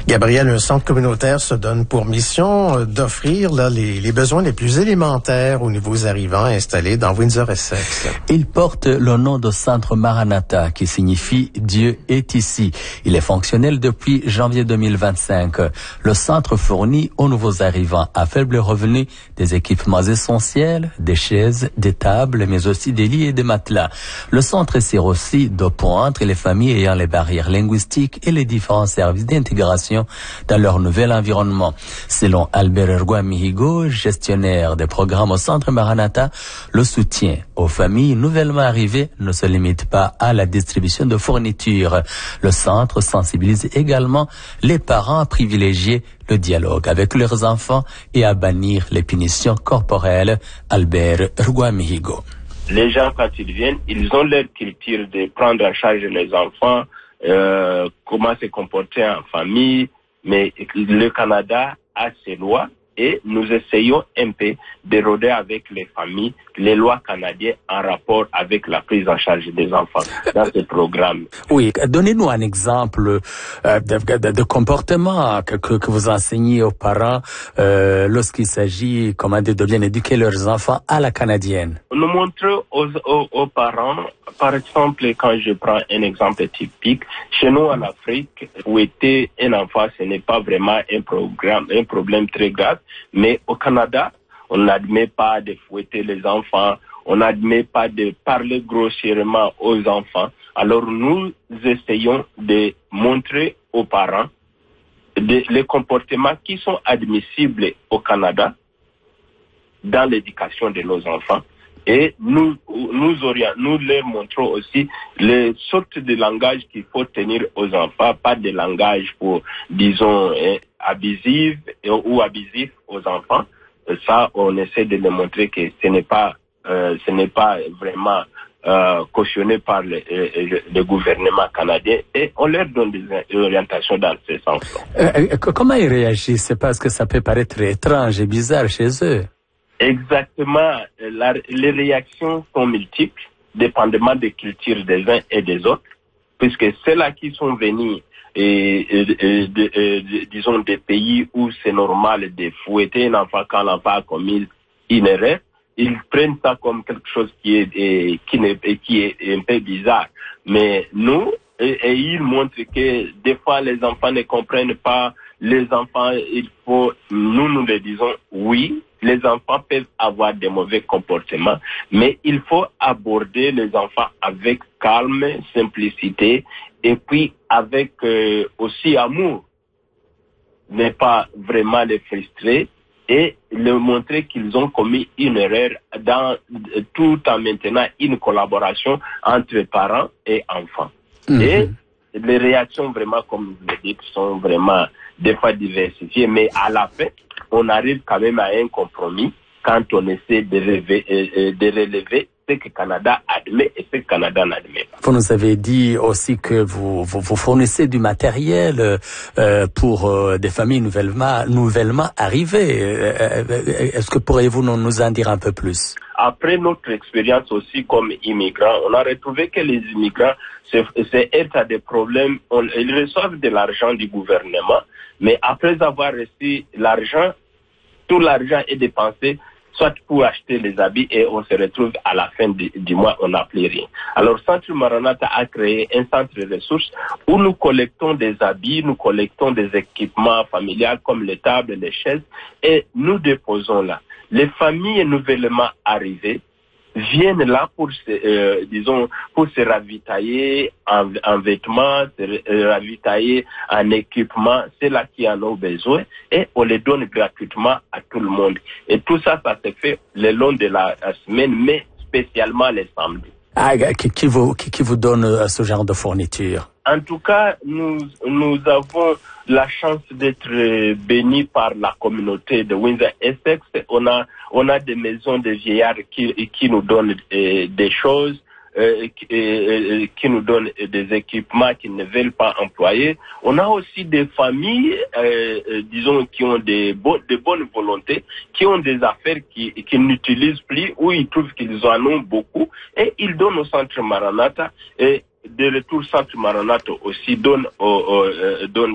Gabriel, un centre communautaire se donne pour mission d'offrir les besoins les plus élémentaires aux nouveaux arrivants installés dans Windsor-Essex. Il porte le nom de Centre Maranatha, qui signifie Dieu est ici. Il est fonctionnel depuis janvier 2025. Le centre fournit aux nouveaux arrivants à faible revenu des équipements essentiels, des chaises, des tables, mais aussi des lits et des matelas. Le centre sert aussi de pont entre les familles ayant les barrières linguistiques et les différents services d'intégration dans leur nouvel environnement. Selon Albert Ergua-Mihigo, gestionnaire des programmes au Centre Maranatha, le soutien aux familles nouvellement arrivées ne se limite pas à la distribution de fournitures. Le centre sensibilise également les parents à privilégier le dialogue avec leurs enfants et à bannir les punitions corporelles. Albert Ergua-Mihigo. Les gens, quand ils viennent, ils ont leur culture de prendre en charge les enfants, comment se comporter en famille, mais le Canada a ses lois et nous essayons un peu d'éroder avec les familles les lois canadiennes en rapport avec la prise en charge des enfants dans ce programme. Oui, donnez-nous un exemple de comportement que vous enseignez aux parents lorsqu'il s'agit de bien éduquer leurs enfants à la canadienne. Nous montrons aux parents, par exemple, quand je prends un exemple typique, chez nous en Afrique, fouetter un enfant, ce n'est pas vraiment un problème très grave, mais au Canada, on n'admet pas de fouetter les enfants, on n'admet pas de parler grossièrement aux enfants. Alors nous essayons de montrer aux parents les comportements qui sont admissibles au Canada dans l'éducation de nos enfants. Et nous leur montrons aussi les sortes de langage qu'il faut tenir aux enfants, pas de langage pour, disons, abusif aux enfants. Ça, on essaie de leur montrer que ce n'est pas vraiment cautionné par le gouvernement canadien, et on leur donne des orientations dans ce sens-là. Comment ils réagissent? C'est parce que ça peut paraître étrange et bizarre chez eux. Exactement. Les réactions sont multiples, dépendamment des cultures des uns et des autres, puisque ceux-là qui sont venus, disons, des pays où c'est normal de fouetter un enfant quand l'enfant a commis une erreur, ils prennent ça comme quelque chose qui est un peu bizarre. Mais nous, et ils montrent que des fois les enfants ne comprennent pas. Les enfants, nous les disons, oui, les enfants peuvent avoir des mauvais comportements, mais il faut aborder les enfants avec calme, simplicité, et puis avec aussi amour. Ne pas vraiment les frustrer et leur montrer qu'ils ont commis une erreur tout en maintenant une collaboration entre parents et enfants. Mm-hmm. Et les réactions vraiment, comme vous le dites, sont vraiment des fois diversifiées, mais à la fin, on arrive quand même à un compromis quand on essaie de relever ce que le Canada admet et ce que le Canada n'admet pas. Vous nous avez dit aussi que vous fournissez du matériel pour des familles nouvellement arrivées. Est-ce que pourriez-vous nous en dire un peu plus? Après notre expérience aussi comme immigrants, on a retrouvé que les immigrants c'est à des problèmes. Ils reçoivent de l'argent du gouvernement, mais après avoir reçu l'argent, tout l'argent est dépensé soit pour acheter les habits et on se retrouve à la fin du mois, on n'a plus rien. Alors, Centre Maranatha a créé un centre de ressources où nous collectons des habits, nous collectons des équipements familiaux comme les tables, les chaises et nous déposons là. Les familles nouvellement arrivées viennent là pour se ravitailler en vêtements, se ravitailler en équipement, c'est là qui en ont besoin et on les donne gratuitement à tout le monde. Et tout ça, ça se fait le long de la semaine, mais spécialement les samedis. Qui vous donne ce genre de fourniture? En tout cas, nous avons la chance d'être bénis par la communauté de Windsor-Essex. On a des maisons de vieillards qui nous donnent des choses, qui nous donnent des équipements qu'ils ne veulent pas employer. On a aussi des familles, disons, qui ont de bonnes volontés, qui ont des affaires qu'ils n'utilisent plus, où ils trouvent qu'ils en ont beaucoup, et ils donnent au Centre Maranatha. Et de retour, Centre Maranatha aussi donne